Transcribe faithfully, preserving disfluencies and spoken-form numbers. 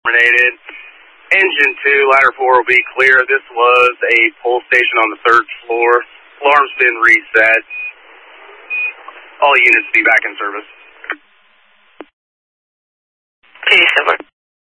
terminated. Engine two, ladder four will be clear. This was a pull station on the third floor. Alarm's been reset. All units be back in service. eighty-seven.